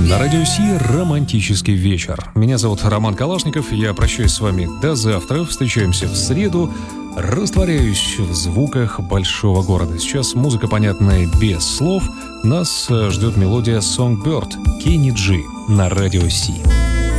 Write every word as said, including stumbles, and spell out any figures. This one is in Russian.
На радио Си романтический вечер. Меня зовут Роман Калашников. Я прощаюсь с вами до завтра. Встречаемся в среду. Растворяюсь в звуках большого города. Сейчас музыка, понятная без слов. Нас ждет мелодия Songbird Кенни Джи на радио Си.